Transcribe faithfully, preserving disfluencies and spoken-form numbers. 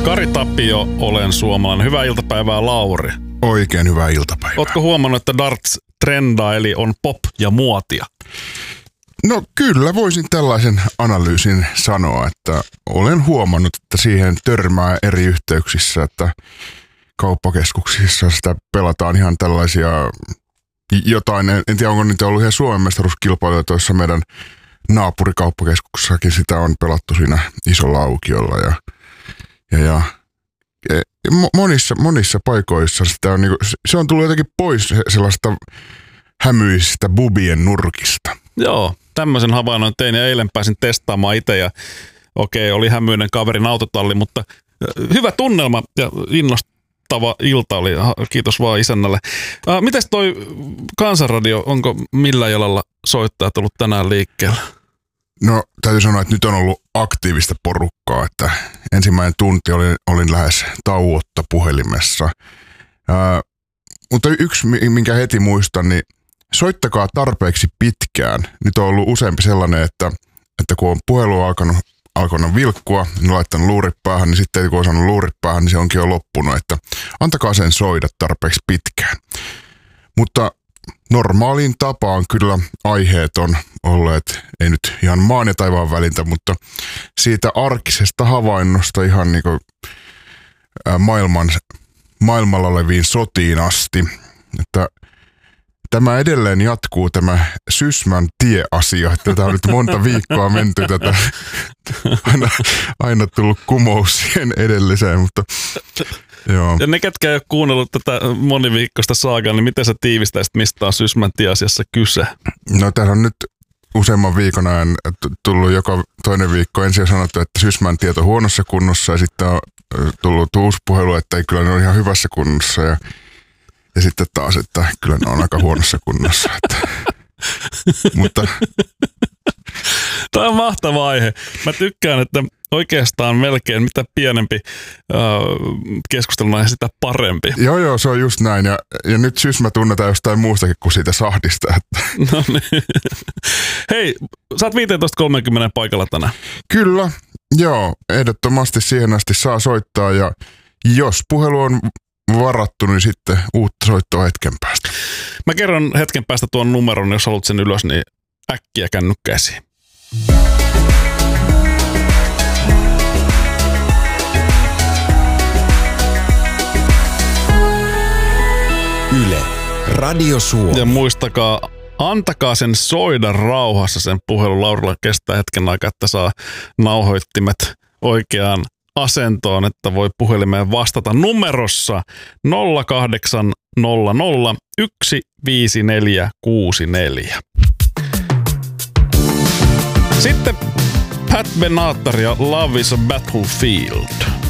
Kari Tapio, olen suomalainen. Hyvää iltapäivää, Lauri. Oikein hyvää iltapäivää. Ootko huomannut, että darts trendaa, eli on pop ja muotia? No kyllä voisin tällaisen analyysin sanoa, että olen huomannut, että siihen törmää eri yhteyksissä, että kauppakeskuksissa sitä pelataan ihan tällaisia jotain, en tiedä onko niitä ollut ihan Suomen mestaruuskilpailuja, joissa meidän naapurikauppakeskuksessakin sitä on pelattu siinä isolla aukiolla ja, ja, ja monissa, monissa paikoissa sitä on, niin kuin, se on tullut jotenkin pois sellaista hämyisistä bubien nurkista. Joo, tämmöisen havainnon tein ja eilen pääsin testaamaan itse ja okei, oli hämyinen kaverin autotalli, mutta hyvä tunnelma ja innostava ilta oli. Kiitos vaan isännälle. Äh, mites toi Kansanradio, onko millä jalalla soittajat ollut tänään liikkeellä? No täytyy sanoa, että nyt on ollut aktiivista porukkaa, että ensimmäinen tunti olin, olin lähes tauotta puhelimessa. Ää, mutta yksi, minkä heti muistan, niin soittakaa tarpeeksi pitkään. Nyt on ollut useampi sellainen, että, että kun on puhelu alkanut, alkanut vilkkua, niin laittanut luurit päähän, niin sitten kun on saanut luurit päähän, niin se onkin jo loppunut, että antakaa sen soida tarpeeksi pitkään. Mutta normaaliin tapaan kyllä aiheet on olleet, ei nyt ihan maan ja taivaan välintä, mutta siitä arkisesta havainnosta ihan niin kuin maailman, maailmalla oleviin sotiin asti. Että tämä edelleen jatkuu, tämä Sysmän tie-asia. Tätä on nyt monta viikkoa menty tätä. Aina, aina tullut kumous siihen edelliseen, mutta joo. Ja ne, ketkä ei ole kuunnellut tätä moniviikkoista saagaa, niin miten sä tiivistäisit, mistä on Sysmän tie-asiassa kyse? No tässä on nyt useamman viikon ajan tullut joka toinen viikko. Ensin on sanottu, että Sysmän tiet on huonossa kunnossa ja sitten on tullut uusi puhelu, että ei, kyllä ne on ihan hyvässä kunnossa ja, ja sitten taas, että kyllä ne on aika huonossa kunnossa. Että. Mutta tämä on mahtava aihe. Mä tykkään, että oikeastaan melkein mitä pienempi äh, keskustelun aihe, sitä parempi. Joo, joo, se on just näin. Ja, ja nyt Sysmä tunnetaan jostain muustakin kuin siitä sahdista. Että. No niin. Hei, sä oot viisitoista kolmekymmentä paikalla tänään. Kyllä, joo. Ehdottomasti siihen asti saa soittaa. Ja jos puhelu on varattu, niin sitten uutta soittoa hetken päästä. Mä kerron hetken päästä tuon numeron, jos haluat sen ylös, niin äkkiä kännykkä esiin. Yle, Radio Suomi. Ja muistakaa, antakaa sen soida rauhassa sen puhelun. Laurilla kestää hetken aikaa, että saa nauhoittimet oikeaan asentoon, että voi puhelimeen vastata numerossa nolla kahdeksan nolla nolla yksi viisi neljä kuusi neljä. Sitten Pat Benatar ja Love is a Battlefield.